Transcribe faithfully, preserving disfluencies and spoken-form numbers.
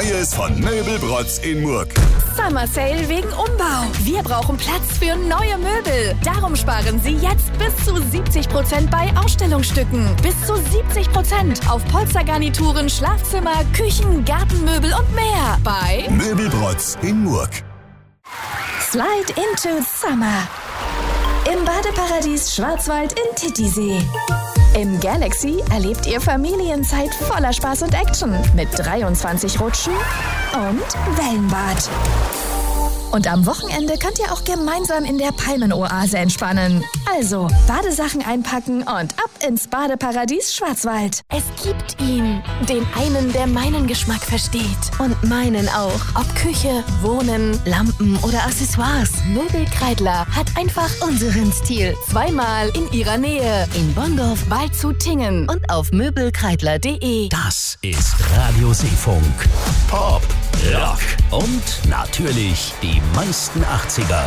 Neues von Möbelbrotz in Murg. Summer Sale wegen Umbau. Wir brauchen Platz für neue Möbel. Darum sparen Sie jetzt bis zu siebzig Prozent bei Ausstellungsstücken. Bis zu siebzig Prozent auf Polstergarnituren, Schlafzimmer, Küchen, Gartenmöbel und mehr. Bei Möbelbrotz in Murg. Slide into Summer. Im Badeparadies Schwarzwald in Titisee. Im Galaxy erlebt ihr Familienzeit voller Spaß und Action mit dreiundzwanzig Rutschen und Wellenbad. Und am Wochenende könnt ihr auch gemeinsam in der Palmenoase entspannen. Also Badesachen einpacken und ab ins Badeparadies Schwarzwald. Es gibt ihn, den einen, der meinen Geschmack versteht. Und meinen auch. Ob Küche, Wohnen, Lampen oder Accessoires. Möbelkreidler hat einfach unseren Stil. Zweimal in ihrer Nähe. In Bonndorf, Waldshut-Tiengen und auf möbelkreidler punkt de. Das ist Radio Seefunk. Pop, Rock und natürlich die meisten achtziger.